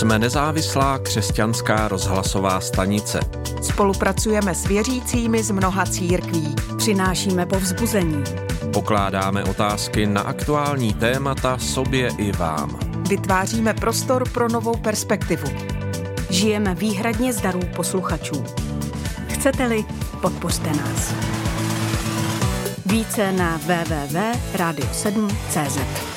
Jsme nezávislá křesťanská rozhlasová stanice. Spolupracujeme s věřícími z mnoha církví. Přinášíme povzbuzení. Pokládáme otázky na aktuální témata sobě i vám. Vytváříme prostor pro novou perspektivu. Žijeme výhradně z darů posluchačů. Chcete-li, podpořte nás. Více na www.radio7.cz.